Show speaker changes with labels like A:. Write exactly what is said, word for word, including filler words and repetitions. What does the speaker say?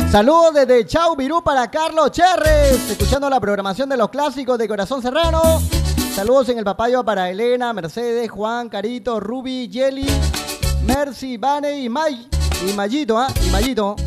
A: Saludos desde Chau Virú para Carlos Cherres, escuchando la programación de los clásicos de Corazón Serrano. Saludos en el papayo para Elena, Mercedes, Juan, Carito, Ruby, Jelly, Mercy, Vane y May. Y Mayito, ¿ah? ¿eh? Y Mayito.